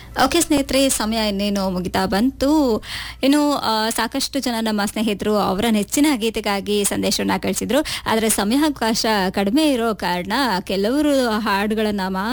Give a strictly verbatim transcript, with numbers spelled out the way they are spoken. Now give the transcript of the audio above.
Okay ಸ್ನೇಹಿತರೆ, ಸಮಯ ಇನ್ನೇನು ಮುಗಿತಾ ಬಂತು. ಇನ್ನು ಆ, ಸಾಕಷ್ಟು ಜನ ನಮ್ಮ ಸ್ನೇಹಿತರು ಅವರ ನೆಚ್ಚಿನ ಗೀತೆಗಾಗಿ ಸಂದೇಶವನ್ನ ಕಳಿಸಿದ್ರು. ಆದರೆ ಸಮಯಾವಕಾಶ ಕಡಿಮೆ ಇರೋ ಕಾರಣ ಕೆಲವರು ಹಾಡುಗಳನ್ನ